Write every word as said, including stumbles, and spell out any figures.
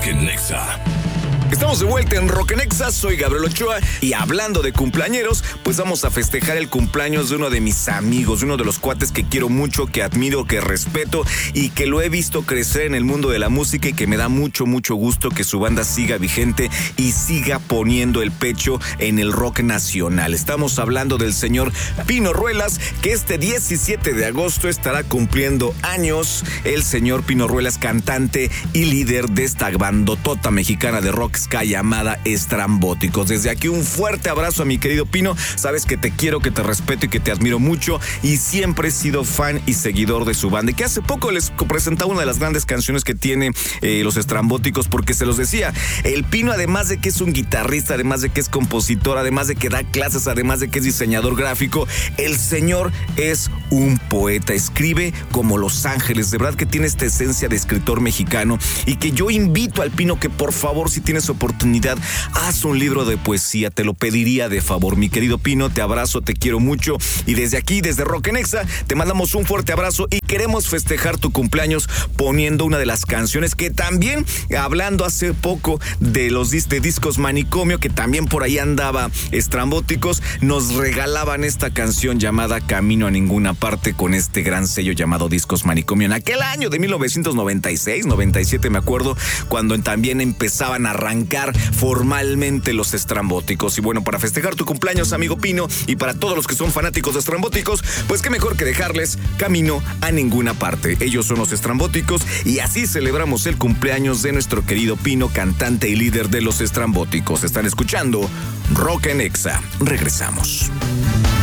Rock en Nexa. Estamos de vuelta en Rock en Nexa, soy Gabriel Ochoa y hablando de cumpleañeros, pues vamos a festejar el cumpleaños de uno de mis amigos, de uno de los cuates que quiero mucho, que admiro, que respeto y que lo he visto crecer en el mundo de la música y que me da mucho, mucho gusto que su banda siga vigente y siga poniendo el pecho en el rock nacional. Estamos hablando del señor Pino Ruelas, que este diecisiete de agosto estará cumpliendo años. El señor Pino Ruelas, cantante y líder de esta bandotota mexicana de rock ska llamada Estrambóticos. Desde aquí un fuerte abrazo a mi querido Pino. Sabes que te quiero, que te respeto y que te admiro mucho y siempre he sido fan y seguidor de su banda, y que hace poco les presentaba una de las grandes canciones que tiene eh, los Estrambóticos, porque se los decía, el Pino, además de que es un guitarrista, además de que es compositor, además de que da clases, además de que es diseñador gráfico, el señor es un poeta, escribe como Los Ángeles, de verdad que tiene esta esencia de escritor mexicano, y que yo invito al Pino que por favor, si tienes oportunidad, haz un libro de poesía, te lo pediría de favor. Mi querido Pino, te abrazo, te quiero mucho, y desde aquí, desde Rock en Nexa, te mandamos un fuerte abrazo y queremos festejar tu cumpleaños poniendo una de las canciones que también, hablando hace poco de los dis- de discos Manicomio, que también por ahí andaba Estrambóticos, nos regalaban esta canción llamada Camino a Ninguna Parte con este gran sello llamado Discos Manicomio. En aquel año de mil novecientos noventa y seis, noventa y siete me acuerdo, cuando también empezaban a arrancar formalmente los Estrambóticos. Y bueno, para festejar tu cumpleaños, amigo Pino, y para todos los que son fanáticos de Estrambóticos, pues qué mejor que dejarles Camino a Ninguna Parte. Ellos son los Estrambóticos y así celebramos el cumpleaños de nuestro querido Pino, cantante y líder de los Estrambóticos. Están escuchando Rock en Nexa. Regresamos.